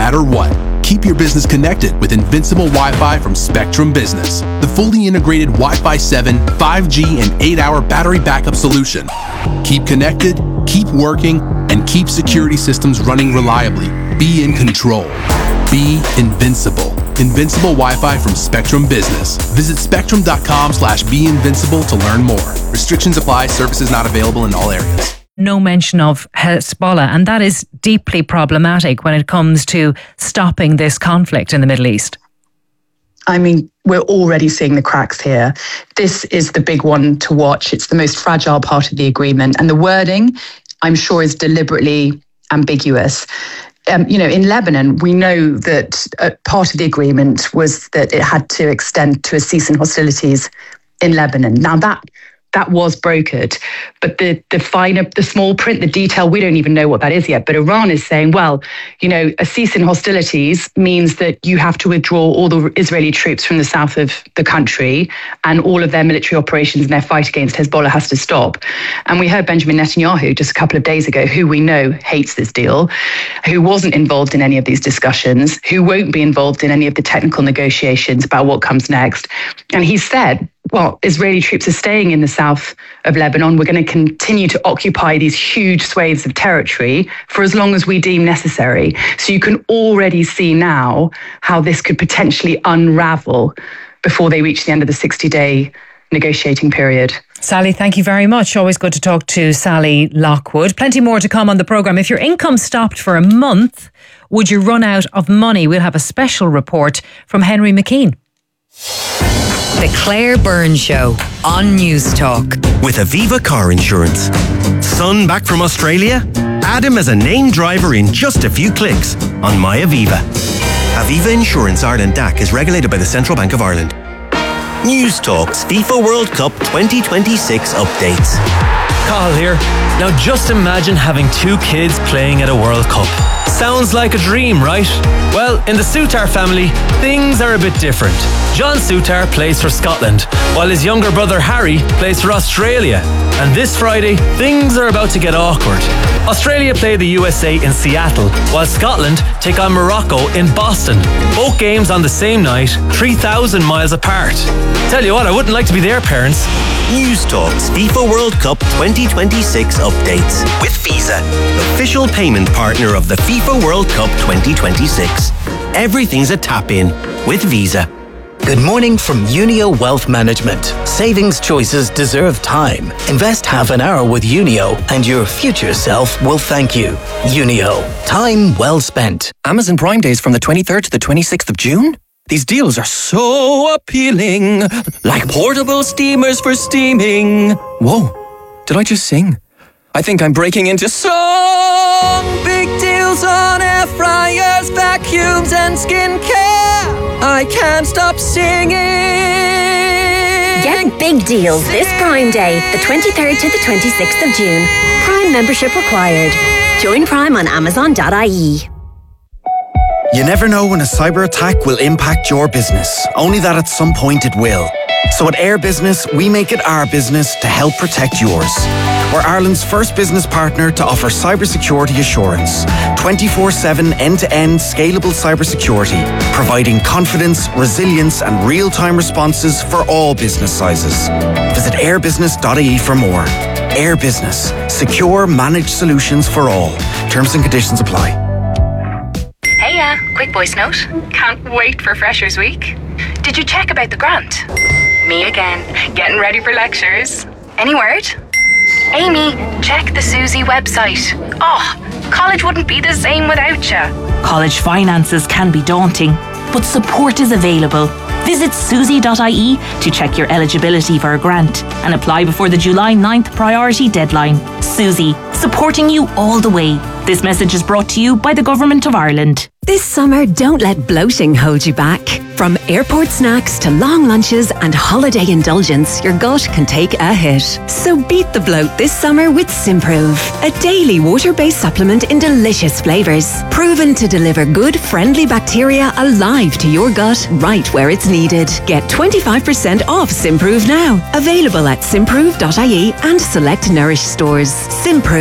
matter what. Keep your business connected with Invincible Wi-Fi from Spectrum Business, the fully integrated Wi-Fi 7, 5G, and 8-hour battery backup solution. Keep connected, keep working, and keep security systems running reliably. Be in control. Be invincible. Invincible Wi-Fi from Spectrum Business. Visit spectrum.com/beinvincible to learn more. Restrictions apply. Services not available in all areas. No mention of Hezbollah, and that is deeply problematic when it comes to stopping this conflict in the Middle East. I mean, we're already seeing the cracks here. This is the big one to watch. It's the most fragile part of the agreement. And the wording, I'm sure, is deliberately ambiguous. In Lebanon, we know that part of the agreement was that it had to extend to a cease in hostilities in Lebanon. Now that was brokered, but the small print, the detail, we don't even know what that is yet. But Iran is saying, well, a cease in hostilities means that you have to withdraw all the Israeli troops from the south of the country, and all of their military operations and their fight against Hezbollah has to stop. And we heard Benjamin Netanyahu just a couple of days ago, who we know hates this deal, who wasn't involved in any of these discussions, who won't be involved in any of the technical negotiations about what comes next. And he said, well, Israeli troops are staying in the south of Lebanon. We're going to continue to occupy these huge swathes of territory for as long as we deem necessary. So you can already see now how this could potentially unravel before they reach the end of the 60-day negotiating period. Sally, thank you very much. Always good to talk to Sally Lockwood. Plenty more to come on the programme. If your income stopped for a month, would you run out of money? We'll have a special report from Henry McKean. The Claire Byrne Show on News Talk. With Aviva Car Insurance. Son back from Australia? Add him as a named driver in just a few clicks on MyAviva. Aviva Insurance Ireland DAC is regulated by the Central Bank of Ireland. News Talk's FIFA World Cup 2026 updates. Carl here. Now just imagine having 2 kids playing at a World Cup. Sounds like a dream, right? Well, in the Soutar family, things are a bit different. John Soutar plays for Scotland, while his younger brother Harry plays for Australia. And this Friday, things are about to get awkward. Australia play the USA in Seattle, while Scotland take on Morocco in Boston. Both games on the same night, 3,000 miles apart. Tell you what, I wouldn't like to be their parents. News Talk's FIFA World Cup 2026 updates with Visa, official payment partner of the FIFA World Cup 2026. Everything's a tap-in with Visa. Good morning from Unio Wealth Management. Savings choices deserve time. Invest half an hour with Unio and your future self will thank you. Unio. Time well spent. Amazon Prime Days from the 23rd to the 26th of June? These deals are so appealing. Like portable steamers for steaming. Whoa, did I just sing? I think I'm breaking into song. Big deals on air fryers, vacuums and skincare. I can't stop singing. Get big deals this Prime Day, the 23rd to the 26th of June. Prime membership required. Join Prime on Amazon.ie. You never know when a cyber attack will impact your business, only that at some point it will. So at Air Business, we make it our business to help protect yours. We're Ireland's first business partner to offer cybersecurity assurance. 24/7 end-to-end scalable cybersecurity, providing confidence, resilience and real-time responses for all business sizes. Visit airbusiness.ie for more. Air Business. Secure, managed solutions for all. Terms and conditions apply. Quick voice note. Can't wait for Freshers Week. Did you check about the grant? Me again. Getting ready for lectures. Any word? Amy, check the Susie website. Oh, college wouldn't be the same without you. College finances can be daunting, but support is available. Visit susie.ie to check your eligibility for a grant and apply before the July 9th priority deadline. Susie, supporting you all the way. This message is brought to you by the Government of Ireland. This summer, don't let bloating hold you back. From airport snacks to long lunches and holiday indulgence, your gut can take a hit. So beat the bloat this summer with Simprove, a daily water-based supplement in delicious flavours. Proven to deliver good, friendly bacteria alive to your gut right where it's needed. Get 25% off Simprove now. Available at simprove.ie and select Nourish stores. Simprove.